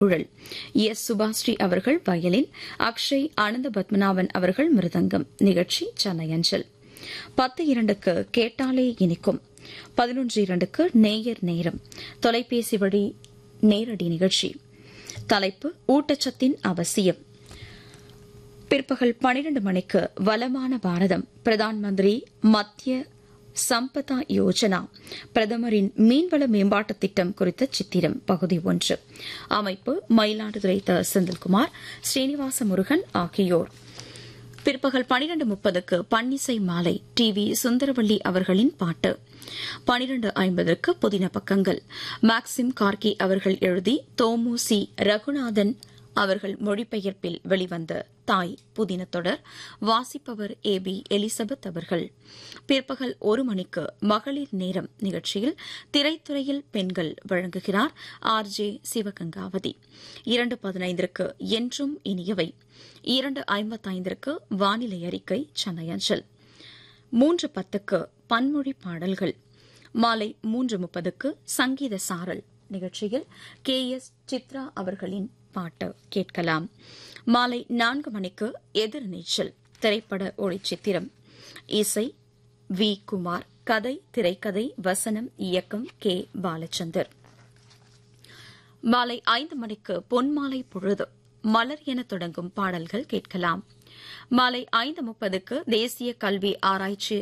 குழல், எஸ். சுபாஸ்ரீ அவர்கள் வயலின், அக்ஷய் ஆனந்த பத்மநாபன் அவர்கள் மிருதங்கம். நிகழ்ச்சி சென்னை அஞ்சல். 10:02க்கு கேட்டாலே இனிக்கும், 11:02க்கு நேயர் நேரம், தொலைபேசி வழி நேரடி நிகழ்ச்சி. தலைப்பு ஊட்டச்சத்தின் அவசியம். பிற்பகல் 12 மணிக்கு வளமான பாரதம், பிரதான் மந்திரி மத்திய சம்பதா யோஜனா, பிரதமரின் மீன்வள மேம்பாட்டுத் திட்டம் குறித்த சித்திரம் பகுதி 1. அமைப்பு மயிலாடுதுறை த. செந்தில்குமார், ஸ்ரீனிவாச முருகன் ஆகியோர். பிற்பகல் 12:30க்கு பன்னிசை மாலை, டி.வி. சுந்தரவள்ளி அவர்களின் பாட்டு. 12:50க்கு புதின பக்கங்கள், மேக்சிம் கார்கி அவர்கள் எழுதி தோமு சி. ரகுநாதன் அவர்கள் மொழிபெயர்ப்பில் வெளிவந்த தாய் புதின தொடர். வாசிப்பவர் A.B. எலிசபெத் அவர்கள். பிற்பகல் 1 மணிக்கு மகளிர் நேரம் நிகழ்ச்சியில் திரைத்துறையில் பெண்கள் வழங்குகிறார் R.J. சிவகங்காவதி. 2:15க்கு என்றும் இனியவை, 2:55க்கு வானிலை அறிக்கை சென்னை அஞ்சல். 3:10க்கு பன்மொழி பாடல்கள். மாலை 3:30க்கு சங்கீத சாரல் நிகழ்ச்சியில் K.S. சித்ரா அவர்களின் பாட்டு கேட்கலாம். மாலை 4 மணிக்கு எதிர்நீச்சல் திரைப்பட ஒளிச்சித்திரம். இசை வி. குமார், கதை திரைக்கதை வசனம் இயக்கம் K. பாலச்சந்தர். மாலை 5 மணிக்கு பொன்மாலை பொழுது, மலர் என தொடங்கும் பாடல்கள் கேட்கலாம். மாலை 5:30க்கு தேசிய கல்வி ஆராய்ச்சி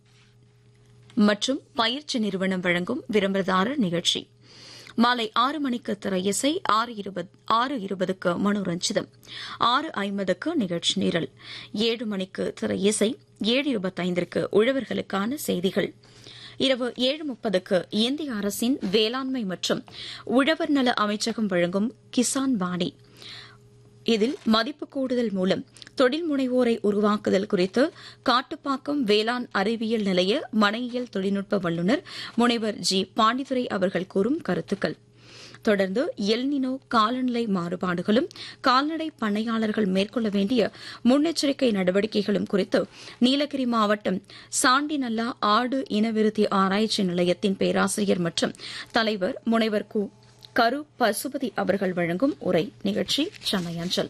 மற்றும் பயிற்சி நிறுவனம் வழங்கும் விளம்பரதாரர் நிகழ்ச்சி. மாலை 6 மணிக்கு திரையிசை, 6:20க்கு மனோரஞ்சிதம், 6:50க்கு நிகழ்ச்சி நிரல், 7 மணிக்கு திரையிசை, 7:25க்கு உழவர்களுக்கான செய்திகள். இரவு 7:30க்கு இந்திய அரசின் வேளாண்மை மற்றும் உழவர் நல அமைச்சகம் வழங்கும் கிசான் வாணி. இதில் மதிப்பு கூடுதல் மூலம் தொழில் முனைவோரை உருவாக்குதல் குறித்து காட்டுப்பாக்கம் வேளாண் அறிவியல் நிலைய மனையியல் தொழில்நுட்ப வல்லுநர் முனைவர் ஜி. பாண்டித்துரை அவர்கள் கூறும் கருத்துக்கள். தொடர்ந்து எல்னினோ காலநிலை மாறுபாடுகளும் கால்நடை பண்ணையாளர்கள் மேற்கொள்ள வேண்டிய முன்னெச்சரிக்கை நடவடிக்கைகளும் குறித்து நீலகிரி மாவட்டம் சாண்டிநல்லா ஆடு இனவிருத்தி ஆராய்ச்சி நிலையத்தின் பேராசிரியர் மற்றும் தலைவர் முனைவர் கரு பசுபதி அவர்கள் வழங்கும் உரை. நிகழ்ச்சி சென்னை அஞ்சல்.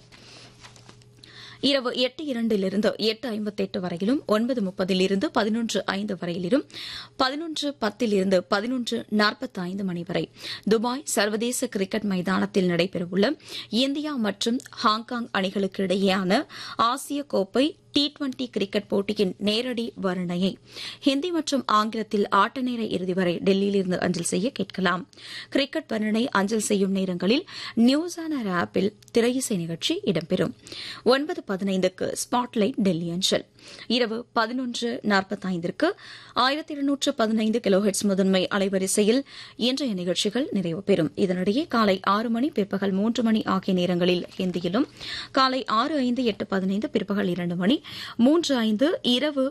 இரவு 8:02 8:58 வரையிலும், 9:30 11:05 வரையிலும், 11:10 11:45 மணி வரை துபாய் சர்வதேச கிரிக்கெட் மைதானத்தில் நடைபெறவுள்ள இந்தியா மற்றும் ஹாங்காங் அணிகளுக்கு இடையேயான ஆசிய கோப்பை T20 கிரிக்கெட் போட்டியின் நேரடி வர்ணனையை ஹிந்தி மற்றும் ஆங்கிலத்தில் ஆட்ட நேர இறுதி வரை டெல்லியிலிருந்து அஞ்சல் செய்ய கேட்கலாம். கிரிக்கெட் வர்ணனை அஞ்சல் செய்யும் நேரங்களில் நியூஸ் ஆன் ஏர் ஆப்பில் திரையிசை நிகழ்ச்சி இடம்பெறும். 9:15க்கு ஸ்பாட்லைட் டெல்லி அஞ்சல். இரவு 11:45க்கு 1215 கிலோஹெர்ட்ஸ் முதன்மை அலைவரிசையில் இன்றைய நிகழ்ச்சிகள் நிறைவு பெறும். இதனிடையே காலை 6 மணி, பிற்பகல் 3 மணி ஆகிய நேரங்களில் ஹிந்தியிலும், காலை 6:05 8:15 பிற்பகல் 2 மணி, 3:05 இரவு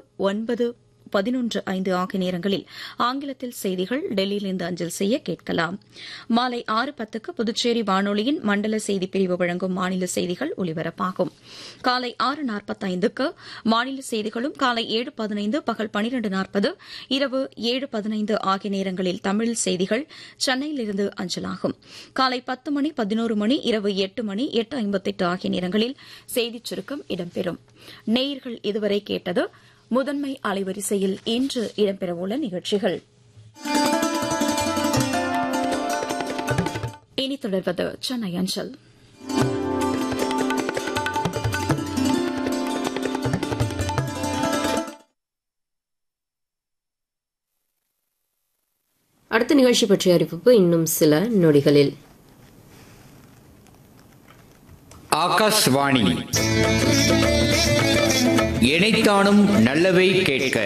9:11 ஆகிய நேரங்களில் ஆங்கிலத்தில் செய்திகள் டெல்லியிலிருந்து அஞ்சல் செய்ய கேட்கலாம். மாலை 6:10க்கு புதுச்சேரி வானொலியின் மண்டல செய்திப் பிரிவு வழங்கும் மாநில செய்திகள் ஒலிபரப்பாகும். காலை 6:45க்கு மாநில செய்திகளும், காலை 7:15 பகல் 12:40 இரவு 7:15 ஆகிய நேரங்களில் தமிழ் செய்திகள் சென்னையிலிருந்து அஞ்சலாகும். காலை 10 மணி, 11 மணி, இரவு 8 மணி, 8:58 ஆகிய நேரங்களில் செய்திச் சுருக்கம் இடம்பெறும். நேயர்கள் இதுவரை கேட்டது முதன்மை அலைவரிசையில் இன்று இடம்பெறவுள்ள நிகழ்ச்சிகள். இனி தொடர்வது சென்னை அஞ்சல். அடுத்த நிகழ்ச்சி பற்றிய அறிவிப்பு இன்னும் சில நொடிகளில். ஆகாஷ்வாணி இணைத்தானும் நல்லவை கேட்க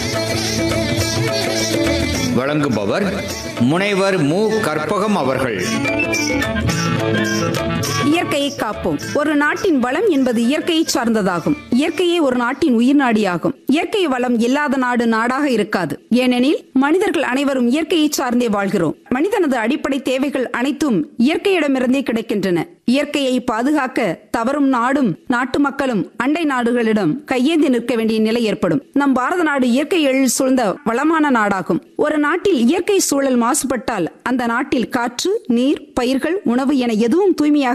வழங்குபவர் முனைவர் மு. கற்பகம் அவர்கள். இயற்கையை காப்போம். ஒரு நாட்டின் வளம் என்பது இயற்கையை சார்ந்ததாகும். இயற்கையே ஒரு நாட்டின் உயிர் நாடியாகும். இயற்கை வளம் இல்லாத நாடு நாடாக இருக்காது. ஏனெனில் மனிதர்கள் அனைவரும் இயற்கையை சார்ந்தே வாழ்கிறோம். மனிதனது அடிப்படை தேவைகள் அனைத்தும் இயற்கையிடமிருந்தே கிடைக்கின்றன. இயற்கையை பாதுகாக்க தவறும் நாடும் நாட்டு மக்களும் அண்டை நாடுகளிடம் கையேந்தி நிற்க வேண்டிய நிலை ஏற்படும். நம் பாரத நாடு இயற்கை எழில் சூழ்ந்த வளமான நாடாகும். ஒரு நாட்டில் இயற்கை சூழல் மாசுபட்டால் அந்த நாட்டில் காற்று, நீர், பயிர்கள், உணவு என எதுவும் தூய்மையாக